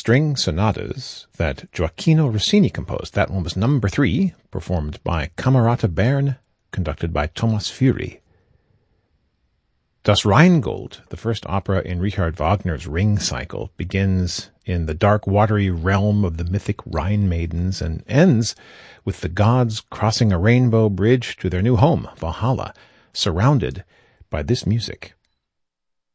string sonatas that Gioacchino Rossini composed. That one was number 3, performed by Camerata Bern, conducted by Thomas Fury. Das Rheingold, the first opera in Richard Wagner's Ring cycle, begins in the dark, watery realm of the mythic Rhine maidens and ends with the gods crossing a rainbow bridge to their new home, Valhalla, surrounded by this music.